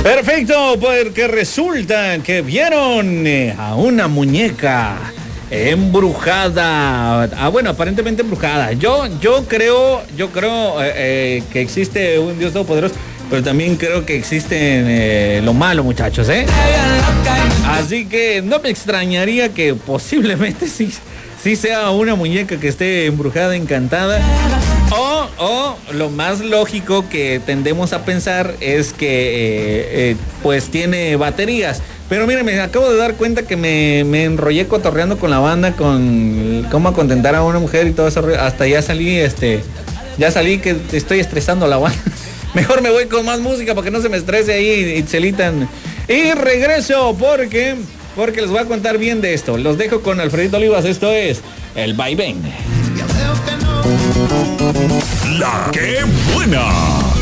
Perfecto, porque resulta que vieron a una muñeca embrujada. Bueno, aparentemente embrujada. Yo creo que existe un Dios todopoderoso, pero también creo que existe lo malo, muchachos, ¿eh? Así que no me extrañaría que posiblemente sí sea una muñeca que esté embrujada, encantada. O lo más lógico que tendemos a pensar es que pues tiene baterías. Pero mire, me acabo de dar cuenta que me enrollé cotorreando con la banda, con cómo contentar a una mujer y todo eso. Hasta ya salí que estoy estresando a la banda. Mejor me voy con más música para que no se me estrese ahí, Itzelitan. Y regreso porque les voy a contar bien de esto. Los dejo con Alfredito Olivas. Esto es El Vaivén. La que buena.